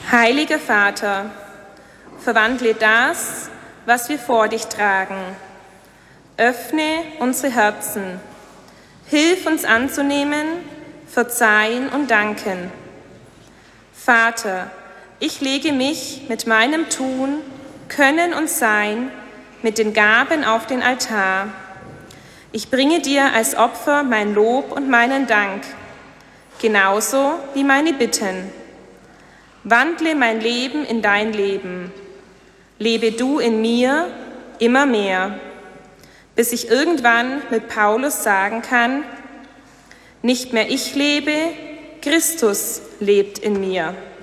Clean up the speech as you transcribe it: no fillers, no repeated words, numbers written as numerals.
Heiliger Vater, verwandle das, was wir vor dich tragen. Öffne unsere Herzen. Hilf uns anzunehmen, verzeihen und danken. Vater, ich lege mich mit meinem Tun, Können und Sein mit den Gaben auf den Altar. Ich bringe dir als Opfer mein Lob und meinen Dank, genauso wie meine Bitten. Wandle mein Leben in dein Leben. Lebe du in mir immer mehr, bis ich irgendwann mit Paulus sagen kann, nicht mehr ich lebe, Christus lebt in mir.